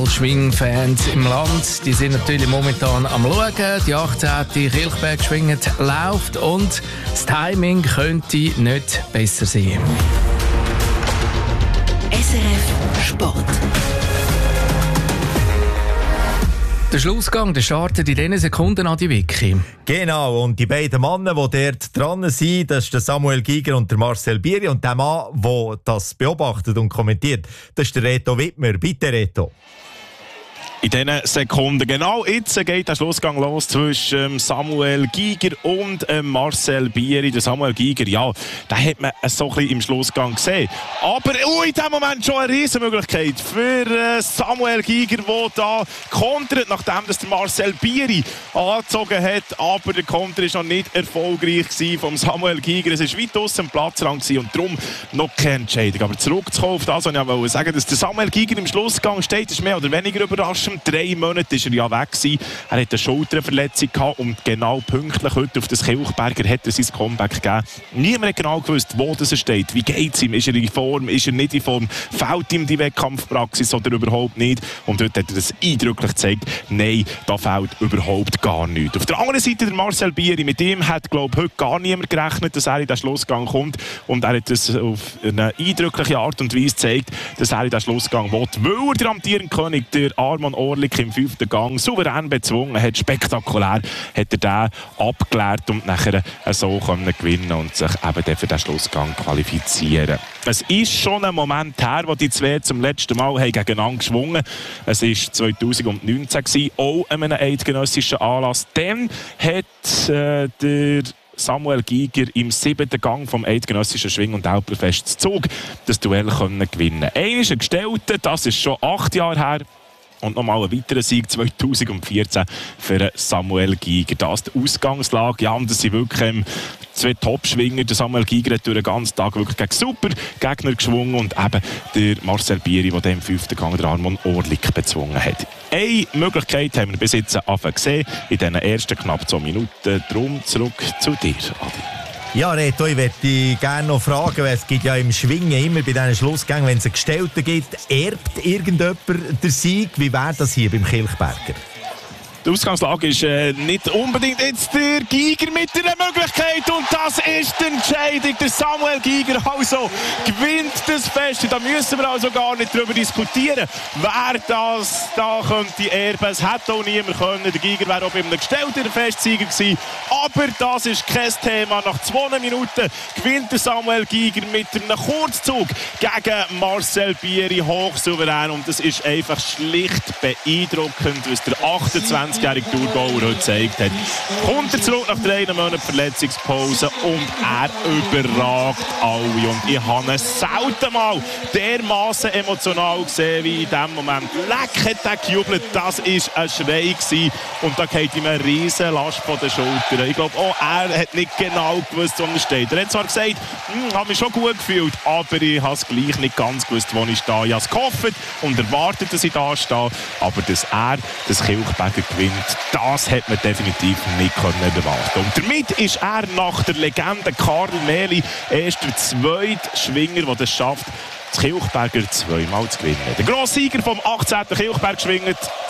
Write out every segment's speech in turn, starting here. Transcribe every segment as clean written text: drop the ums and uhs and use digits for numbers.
alle Schwingfans im Land, die sind natürlich momentan am Schauen. Die 18. Kilchberg schwingend läuft und das Timing könnte nicht besser sein. SRF Sport. Der Schlussgang, der startet in diesen Sekunden an die Wiki. Genau, und die beiden Männer, die dort dran sind, das ist der Samuel Giger und der Marcel Bieri. Und der Mann, der das beobachtet und kommentiert, das ist der Reto Wittmer. Bitte, Reto. In diesen Sekunden, genau jetzt geht der Schlussgang los zwischen Samuel Giger und Marcel Bieri. Der Samuel Giger, ja, den hat man so ein bisschen im Schlussgang gesehen. Aber in diesem Moment schon eine Riesenmöglichkeit für Samuel Giger, der da kontert, nachdem das der Marcel Bieri angezogen hat. Aber der Konter war noch nicht erfolgreich vom Samuel Giger. Es war weit aussen am Platzrand und darum noch keine Entscheidung. Aber zurückzukommen auf das, was ich wollte sagen, dass der Samuel Giger im Schlussgang steht, ist mehr oder weniger überraschend. 3 Monate war er ja weg gewesen. Er hatte eine Schulterverletzung gehabt und genau pünktlich heute auf das Kilchberger hat er sein Comeback gegeben. Niemand hat genau gewusst, wo das er steht. Wie geht es ihm? Ist er in Form? Ist er nicht in Form? Fehlt ihm die Wettkampfpraxis oder überhaupt nicht? Und heute hat er das eindrücklich gezeigt. Nein, da fehlt überhaupt gar nichts. Auf der anderen Seite der Marcel Bieri. Mit ihm hat, glaube ich, heute gar niemand gerechnet, dass er in den Schlussgang kommt. Und er hat das auf eine eindrückliche Art und Weise gezeigt, dass er in den Schlussgang will. Weil er der amtierende König, der Arman Orlik, im 5. Gang souverän bezwungen hat. Spektakulär hat er den abgeklärt und nachher so gewinnen und sich eben für den Schlussgang qualifizieren. Es ist schon ein Moment her, wo die zwei zum letzten Mal gegeneinander geschwungen haben. Es war 2019, auch an einem eidgenössischen Anlass. Dann hat der Samuel Giger im 7. Gang vom eidgenössischen Schwing- und Alpenfest Zug das Duell gewinnen können. Einer ist ein Gestellter, das ist schon 8 Jahre her. Und nochmal ein weiterer Sieg 2014 für Samuel Giger. Das ist die Ausgangslage. Ja, und das sind wirklich zwei Top-Schwinger. Der Samuel Giger hat durch den ganzen Tag wirklich gegen super Gegner geschwungen. Und eben der Marcel Bieri, der im 5. Gang der Arman Orlik bezwungen hat. Eine Möglichkeit haben wir bis jetzt gesehen in diesen ersten knapp 2 Minuten. Darum zurück zu dir, Adi. Ja, Reto, ich würde dich gerne noch fragen, weil es gibt ja im Schwingen immer bei diesen Schlussgängen, wenn es einen Gestellten gibt, erbt irgendjemand den Sieg? Wie wäre das hier beim Kilchberger? Die Ausgangslage ist nicht unbedingt jetzt der Giger mit einer Möglichkeit und das ist die Entscheidung. Der Samuel Giger also gewinnt das Fest. Da müssen wir also gar nicht darüber diskutieren, wer das da könnte erben. Es hätte auch niemand können. Der Giger wäre auch bei einem gestellten Festsieger gewesen. Aber das ist kein Thema. Nach 2 Minuten gewinnt der Samuel Giger mit einem Kurzzug gegen Marcel Bieri hochsouverän. Und das ist einfach schlicht beeindruckend, was der 28-jährige Thurgauer heute gezeigt hat. Kommt er zurück nach 3 Monaten Verletzungspause und er überragt alle. Und ich habe ihn selten mal dermaßen emotional gesehen wie in diesem Moment. Leck hat er gejubelt, das war ein Schrei gewesen. Und da geht ihm eine riesen Last von den Schultern. Ich glaube, auch er hat nicht genau gewusst, wo er steht. Er hat zwar gesagt, ich habe mich schon gut gefühlt, aber ich habe es gleich nicht ganz gewusst, wo ich stehe. Ich habe es gehofft und erwartet, dass ich da stehe. Aber dass er das Kilchberger gewinnt, das hat man definitiv nicht erwarten. Und damit ist er nach der Legende Karl Mehli erst der zweite Schwinger, der es schafft, das Kilchberger 2-mal zu gewinnen. Der grosse Sieger vom 18. Kilchberg Schwingen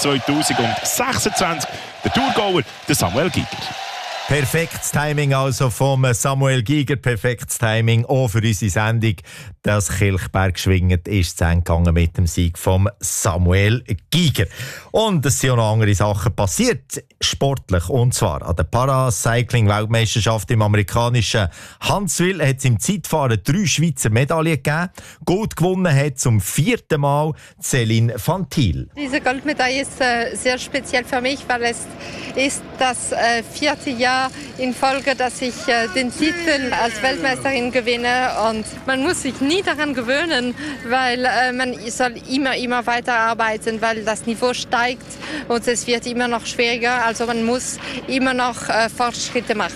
2026, der Thurgauer, der Samuel Giger. Perfektes Timing also vom Samuel Giger, perfektes Timing auch für unsere Sendung. Das Kilchberg schwingend ist zu Ende gegangen mit dem Sieg vom Samuel Giger. Und es sind auch noch andere Sachen passiert, sportlich. Und zwar an der Paracycling-Weltmeisterschaft im amerikanischen Huntsville hat es im Zeitfahren 3 Schweizer Medaillen gegeben. Gold gewonnen hat zum 4. Mal Céline van Thiel. Diese Goldmedaille ist sehr speziell für mich, weil es ist das 4. Jahr in Folge, dass ich den Titel als Weltmeisterin gewinne. Und man muss sich nie daran gewöhnen, weil man soll immer weiter arbeiten, weil das Niveau steigt und es wird immer noch schwieriger. Also man muss immer noch Fortschritte machen.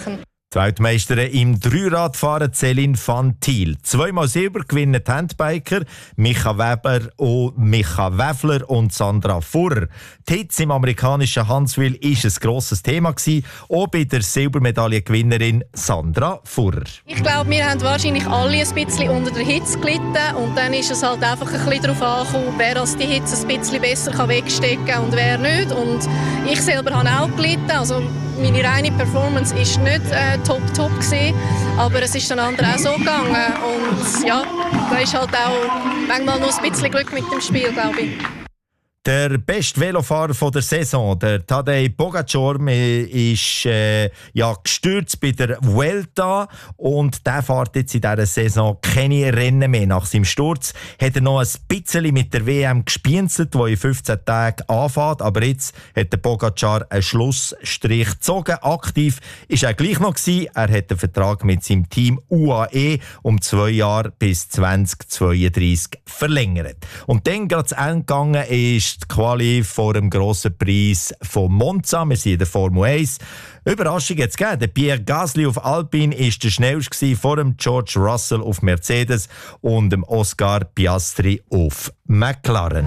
Die Weltmeisterin im Dreiradfahren Céline van Thiel. 2-mal Silber gewinnen die Handbiker Micha Wäfler und Sandra Furrer. Die Hitze im amerikanischen Huntsville war ein grosses Thema gewesen, auch bei der Silbermedaillengewinnerin Sandra Furrer. Ich glaube, wir haben wahrscheinlich alle ein bisschen unter der Hitze gelitten und dann ist es halt einfach ein bisschen darauf angekommen, wer die Hitze ein bisschen besser wegstecken kann und wer nicht. Und ich selber habe auch gelitten, also meine reine Performance war nicht top gewesen, aber es ist den anderen auch so gegangen und ja, da ist halt auch manchmal noch ein bisschen Glück mit dem Spiel, glaube ich. Der beste Velofahrer der Saison, der Tadej Pogačar, ist gestürzt bei der Vuelta und der fährt jetzt in dieser Saison keine Rennen mehr. Nach seinem Sturz hat er noch ein bisschen mit der WM gespienzelt, die in 15 Tagen anfängt, aber jetzt hat der Pogačar einen Schlussstrich gezogen. Aktiv ist er gleich noch gewesen. Er hat den Vertrag mit seinem Team UAE um 2 Jahre bis 2032 verlängert. Und dann gerade zu Ende gegangen ist die Quali vor dem grossen Preis von Monza. Wir sind in der Formel 1. Überraschung jetzt gegeben. Der Pierre Gasly auf Alpine war der schnellste vor dem George Russell auf Mercedes und dem Oscar Piastri auf McLaren.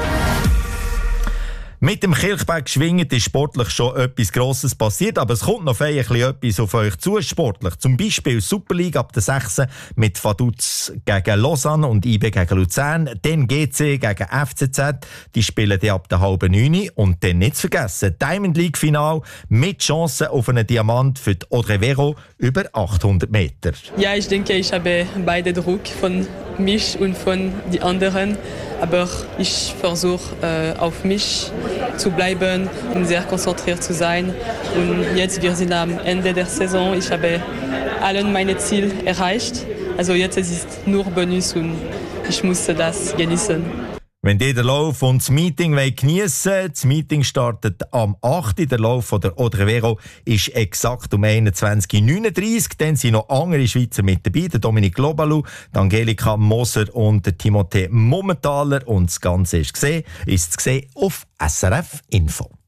Mit dem Kilchberg Schwingend ist sportlich schon etwas Grosses passiert, aber es kommt noch etwas auf euch zu, sportlich. Zum Beispiel Super League ab der 6. mit Vaduz gegen Lausanne und IB gegen Luzern, dann GC gegen FCZ, die spielen die ab der 8:30 und dann nicht zu vergessen, Diamond League Final mit Chancen auf einen Diamant für die Audrey Vero über 800 Meter. Ja, ich denke, ich habe beide Druck von mich und von den anderen. Aber ich versuche auf mich zu bleiben und sehr konzentriert zu sein. Und jetzt, wir sind am Ende der Saison. Ich habe alle meine Ziele erreicht. Also jetzt ist es nur Bonus und ich musste das genießen. Wenn ihr den Lauf und das Meeting geniessen wollt, das Meeting startet am 8. Der Lauf von der Audrey Vero ist exakt um 21:39 Uhr. Dann sind noch andere Schweizer mit dabei, der Dominik Lobalu, die Angelika Moser und der Timothée Mummentaler. Und das Ganze ist zu sehen auf SRF Info.